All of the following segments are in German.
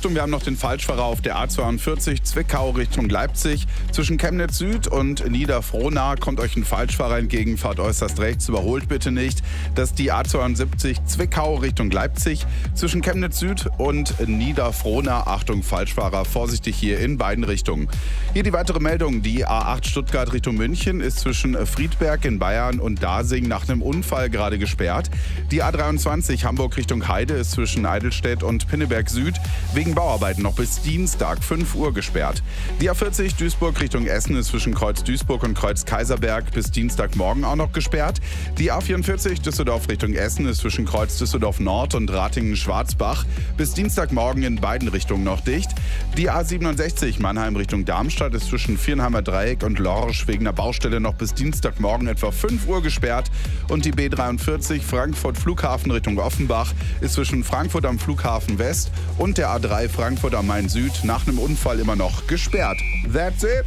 Achtung, wir haben noch den Falschfahrer auf der A42 Zwickau Richtung Leipzig. Zwischen Chemnitz Süd und Niederfrohnau kommt euch ein Falschfahrer entgegen, fahrt äußerst rechts, überholt bitte nicht. Das ist die A72 Zwickau Richtung Leipzig. Zwischen Chemnitz Süd und Niederfrohnau, Achtung, Falschfahrer, vorsichtig hier in beiden Richtungen. Hier die weitere Meldung, die A8 Stuttgart Richtung München ist zwischen Friedberg in Bayern und Dasing nach einem Unfall gerade gesperrt. Die A23 Hamburg Richtung Heide ist zwischen Eidelstedt und Pinneberg Süd wegen Bauarbeiten noch bis Dienstag 5 Uhr gesperrt. Die A40 Duisburg Richtung Essen ist zwischen Kreuz Duisburg und Kreuz Kaiserberg bis Dienstagmorgen auch noch gesperrt. Die A44 Düsseldorf Richtung Essen ist zwischen Kreuz Düsseldorf Nord und Ratingen-Schwarzbach bis Dienstagmorgen in beiden Richtungen noch dicht. Die A67 Mannheim Richtung Darmstadt ist zwischen Viernheimer Dreieck und Lorsch wegen der Baustelle noch bis Dienstagmorgen etwa 5 Uhr gesperrt. Und die B43 Frankfurt Flughafen Richtung Offenbach ist zwischen Frankfurt am Flughafen West und der A3 Frankfurt am Main Süd nach einem Unfall immer noch gesperrt. That's it!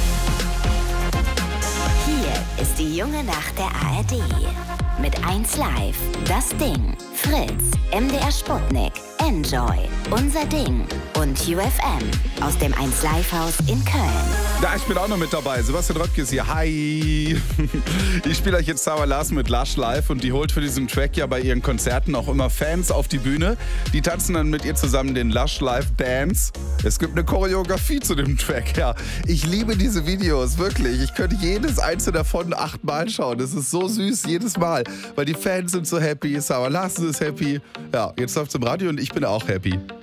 Hier ist die junge Nacht der ARD. Mit 1 Live, Das Ding, Fritz, MDR Sputnik, Enjoy, Unser Ding und UFM aus dem 1 Live Haus in Köln. Ja, ich bin auch noch mit dabei. Sebastian Röttke ist hier. Hi! Ich spiele euch jetzt Sarah Larsen mit Lush Live und die holt für diesen Track ja bei ihren Konzerten auch immer Fans auf die Bühne. Die tanzen dann mit ihr zusammen den Lush Live Dance. Es gibt eine Choreografie zu dem Track, ja. Ich liebe diese Videos, wirklich. Ich könnte jedes einzelne davon 8-mal schauen. Das ist so süß, jedes Mal. Weil die Fans sind so happy, Sarah Larsen ist happy. Ja, jetzt läuft's im Radio und ich bin auch happy.